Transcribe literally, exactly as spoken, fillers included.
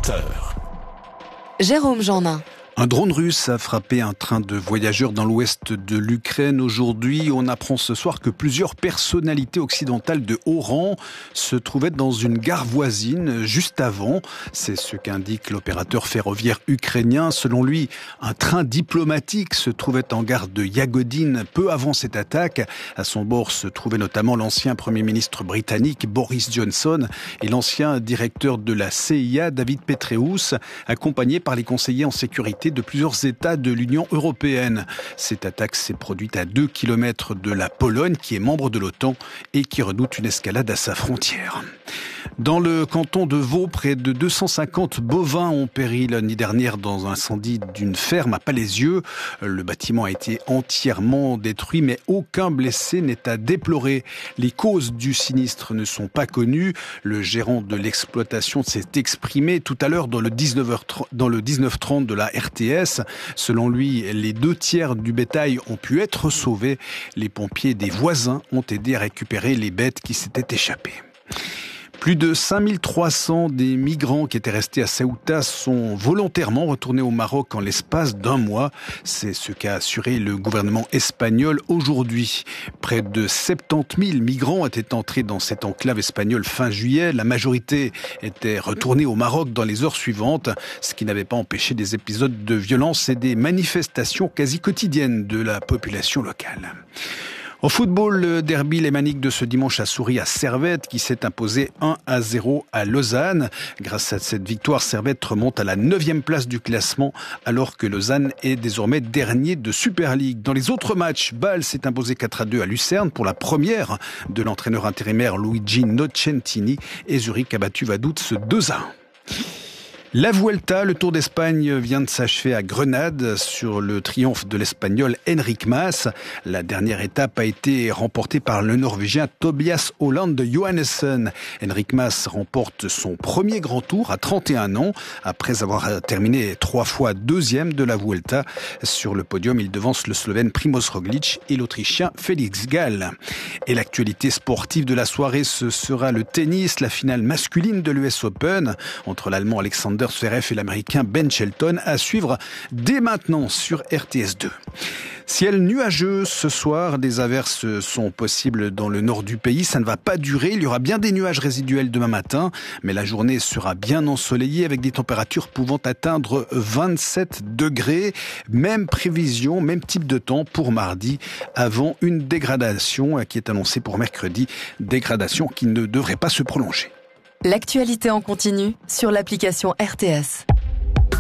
vingt heures. Jérôme Jeannin. Un drone russe a frappé un train de voyageurs dans l'ouest de l'Ukraine. Aujourd'hui, on apprend ce soir que plusieurs personnalités occidentales de haut rang se trouvaient dans une gare voisine juste avant. C'est ce qu'indique l'opérateur ferroviaire ukrainien. Selon lui, un train diplomatique se trouvait en gare de Yagodine peu avant cette attaque. À son bord se trouvait notamment l'ancien Premier ministre britannique Boris Johnson et l'ancien directeur de la C I A David Petraeus, accompagné par les conseillers en sécurité de plusieurs États de l'Union européenne. Cette attaque s'est produite à deux kilomètres de la Pologne, qui est membre de l'OTAN et qui redoute une escalade à sa frontière. Dans le canton de Vaud, près de deux cent cinquante bovins ont péri la nuit dernière dans un incendie d'une ferme à Palaisieux. Le bâtiment a été entièrement détruit, mais aucun blessé n'est à déplorer. Les causes du sinistre ne sont pas connues. Le gérant de l'exploitation s'est exprimé tout à l'heure dans le dix-neuf heures trente, dans le dix-neuf trente de la R T S. Selon lui, les deux tiers du bétail ont pu être sauvés. Les pompiers des voisins ont aidé à récupérer les bêtes qui s'étaient échappées. Plus de cinq mille trois cents des migrants qui étaient restés à Ceuta sont volontairement retournés au Maroc en l'espace d'un mois. C'est ce qu'a assuré le gouvernement espagnol aujourd'hui. Près de soixante-dix mille migrants étaient entrés dans cette enclave espagnole fin juillet. La majorité était retournée au Maroc dans les heures suivantes, ce qui n'avait pas empêché des épisodes de violence et des manifestations quasi quotidiennes de la population locale. Au football, le derby lémanique de ce dimanche a souri à Servette qui s'est imposé un à zéro à Lausanne. Grâce à cette victoire, Servette remonte à la neuvième place du classement alors que Lausanne est désormais dernier de Super League. Dans les autres matchs, Bâle s'est imposé quatre à deux à Lucerne pour la première de l'entraîneur intérimaire Luigi Nocentini et Zurich a battu Vaduz deux à un. La Vuelta, le Tour d'Espagne, vient de s'achever à Grenade sur le triomphe de l'Espagnol Enric Mas. La dernière étape a été remportée par le Norvégien Tobias Holland Johannessen. Enric Mas remporte son premier grand tour à trente et un ans. Après avoir terminé trois fois deuxième de la Vuelta, sur le podium, il devance le Slovène Primož Roglič et l'Autrichien Felix Gall. Et l'actualité sportive de la soirée, ce sera le tennis, la finale masculine de l'U S Open entre l'Allemand Alexander Zverev et l'Américain Ben Shelton à suivre dès maintenant sur R T S deux. Ciel nuageux ce soir, des averses sont possibles dans le nord du pays. Ça ne va pas durer, il y aura bien des nuages résiduels demain matin, mais la journée sera bien ensoleillée avec des températures pouvant atteindre vingt-sept degrés. Même prévision, même type de temps pour mardi, avant une dégradation qui est annoncée pour mercredi, dégradation qui ne devrait pas se prolonger. L'actualité en continu sur l'application R T S.